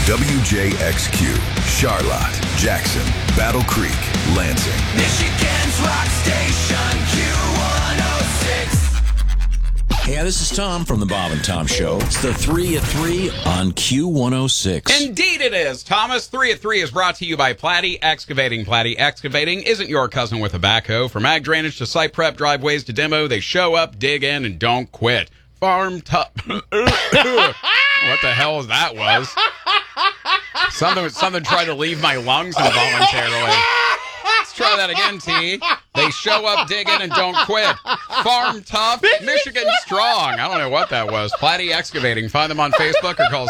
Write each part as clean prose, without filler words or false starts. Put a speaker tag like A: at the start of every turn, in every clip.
A: WJXQ, Charlotte, Jackson, Battle Creek, Lansing.
B: Michigan's rock station, Q106.
C: Hey, this is Tom from the Bob and Tom Show. It's the 3 at 3 on Q106.
D: Indeed it is. Thomas, 3 at 3 is brought to you by Platte Excavating. Platte Excavating isn't your cousin with a backhoe. From ag drainage to site prep, driveways to demo, they show up, dig in, and don't quit. Farm top. What the hell that was? Something tried to leave my lungs involuntarily. Let's try that again, T. They show up, dig in, and don't quit. Farm tough, Michigan strong. I don't know what that was. Platte Excavating. Find them on Facebook or call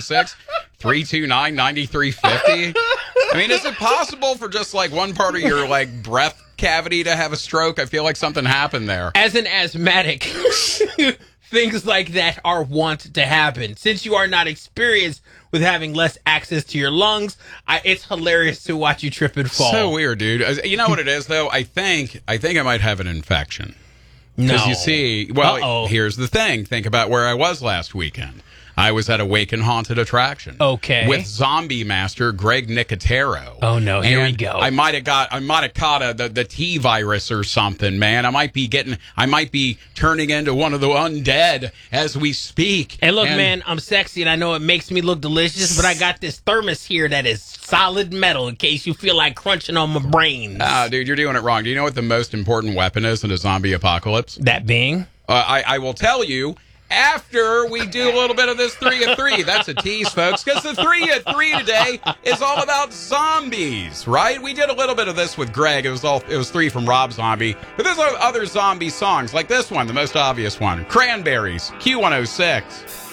D: 616-329-9350. I mean, is it possible for just like one part of your like breath cavity to have a stroke? I feel like something happened there.
E: As an asthmatic, things like that are wont to happen. Since you are not experienced with having less access to your lungs, it's hilarious to watch you trip and fall.
D: So weird, dude. You know what it is, though? I think I might have an infection.
E: No.
D: Because you see, here's the thing. Think about where I was last weekend. I was at a Wake and Haunted attraction.
E: Okay.
D: With zombie master Greg Nicotero.
E: Oh no, here we
D: And
E: go.
D: I might have caught the T virus or something, man. I might be turning into one of the undead as we speak.
E: And look, man, I'm sexy and I know it makes me look delicious, but I got this thermos here that is solid metal in case you feel like crunching on my brains.
D: Dude, you're doing it wrong. Do you know what the most important weapon is in a zombie apocalypse?
E: That being?
D: I will tell you after we do a little bit of this 3 at 3. That's a tease, folks, because the 3 at 3 today is all about zombies, right? We did a little bit of this with Greg. It was 3 from Rob Zombie. But there's other zombie songs, like this one, the most obvious one. Cranberries, Q106.